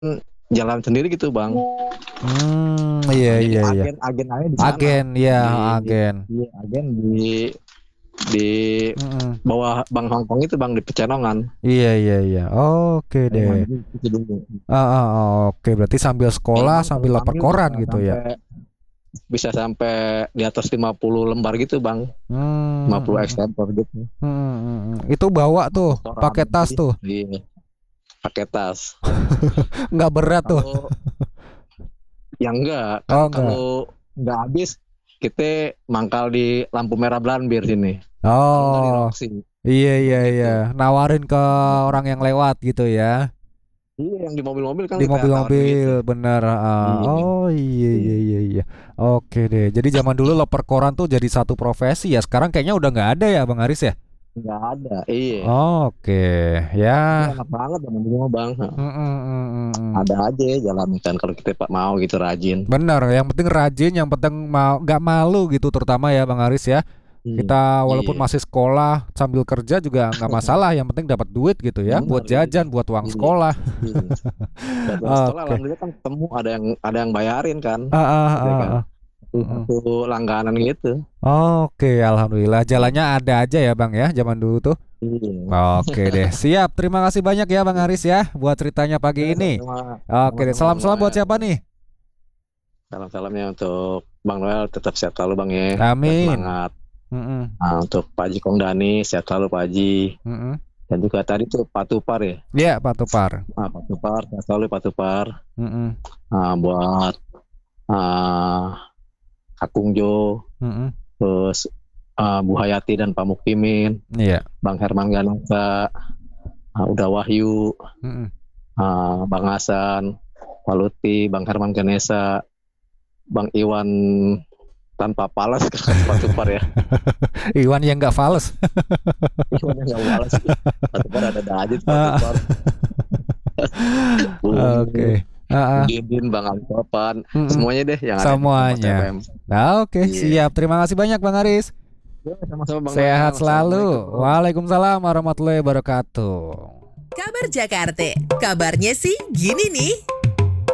jalan sendiri gitu bang. Iya Jadi iya iya. agen aja di sana, Agen ya, di agen. agen di Mm-mm. bawah Bank Hongkong itu bang, di Pecenongan. Iya iya iya. Oke deh. Nah, itu dulu. Oke, berarti sambil Kalau sekolah bang kalau sambil lapor ngambil koran gitu ya. bisa sampai di atas 50 lembar gitu bang, 50 Hmm, eksemplar gitu. Itu bawa tuh 50 koran. pakai tas Jadi tuh, pakai tas. nggak berat tuh. Kalau yang enggak kan, Oh enggak. kalau nggak habis kita mangkal di lampu merah Belambir sini. Kalau nggak di Oh Roxy, iya iya iya. gitu. Nawarin ke Nah, orang yang lewat gitu ya. iya yang di mobil-mobil kan Di kita tawarin begitu. mobil-mobil bener. Iya, Oh iya iya iya. iya iya. Oke deh. Jadi zaman dulu loper koran tuh jadi satu profesi ya. Sekarang kayaknya udah nggak ada ya Bang Aris ya. Nggak ada. Iya. Oke ya. Dulu enak banget zaman dulu mah, bang. Nah, Mm, mm, mm, mm, mm. ada aja jalan kan kalau kita pak mau gitu rajin. Bener, yang penting rajin, yang penting mau nggak malu gitu, terutama ya Bang Aris ya. Iya. Kita walaupun Iya. masih sekolah sambil kerja juga nggak masalah, yang penting dapat duit gitu ya, buat Benar, iya. jajan, buat uang Iya. sekolah. Iya. Buat uang sekolah Oke. alhamdulillah kan ketemu ada yang bayarin kan. Ah, ah, Gitu ah, kan. ah. Mm-mm. Satu langganan gitu. Oke, alhamdulillah jalannya ada aja ya Bang ya, zaman dulu tuh. Iya. Oke deh, siap. Terima kasih banyak ya Bang Aris ya, buat ceritanya Ya, pagi ini. sama-sama. Oke deh, Sama-sama Bang salam-salam buat Noel. siapa nih? Salam-salamnya untuk Bang Noel, tetap sehat selalu Bang ya, dan Amin. semangat. Mm-mm. Nah, untuk Pak Haji Kongdani, sehat selalu Pak Haji. Mm-mm. Dan juga tadi tuh Pak Tupar ya. Ya, Pak Tupar. Pak Tupar, sehat selalu Pak Tupar. Mm-mm. Buat ah, Kakung Jo, Mm-mm. terus Bu Hayati dan Pak Muktimin, Iya. Bang Herman Ganasa, Uda Wahyu, Mm-mm. Bang Hasan, Pak Luti, Bang Herman Ganesa, Bang Iwan tanpa palas kan Pak Tupar ya. Iwan yang nggak fales. Iwan yang nggak palas. Pak Tupar ada aja Pak Ah, Tupar. Bu oke. Ah, ah. Didin, Bang Ali Topan, Mm-mm. semuanya deh yang ada di Kompas Semuanya. FM. Nah, oke, Iya. siap. Terima kasih banyak Bang Aris. Ya, sama-sama Bang Sehat Noel. selalu. Assalamualaikum. Waalaikumsalam warahmatullahi wabarakatuh. Kabar Jakarta, kabarnya sih gini nih.